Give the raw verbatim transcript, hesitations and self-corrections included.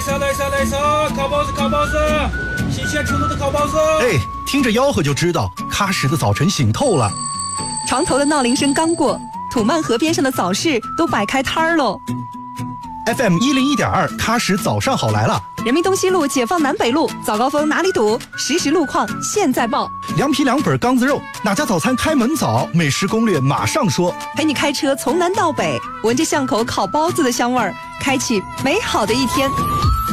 色来色来色，烤包子烤包子，新鲜出炉的烤包子。 哎，听着吆喝就知道喀什的早晨醒透了。 床头的闹铃声刚过，土曼河边上的早市都摆开摊儿喽。 F M 一零一点二，喀什早上好来了。 人民东西路、解放南北路早高峰哪里堵？实时路况现在报。 凉皮两本缸子肉，哪家早餐开门早？美食攻略马上说。 陪你开车从南到北，闻着巷口烤包子的香味儿，开启美好的一天。